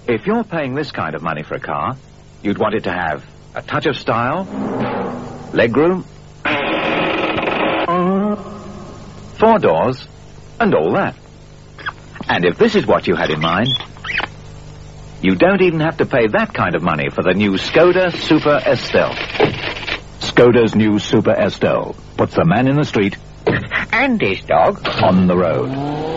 If you're paying this kind of money for a car, you'd want it to have a touch of style, legroom, 4 doors, and all that. And if this is what you had in mind, you don't even have to pay that kind of money for the new Skoda Super Estelle. Skoda's new Super Estelle puts the man in the street And his dog on the road.